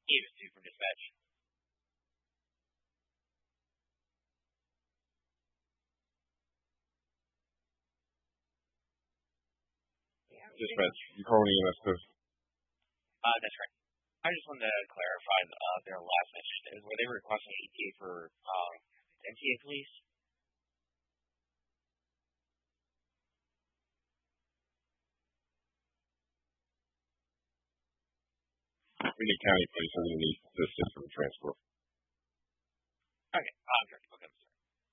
Davis 2 from dispatch. Dispatch, you calling EMS too? That's right. I just wanted to clarify their last mention. Were they requesting ETA for MTA police? We need county police and we need the system transport. Okay.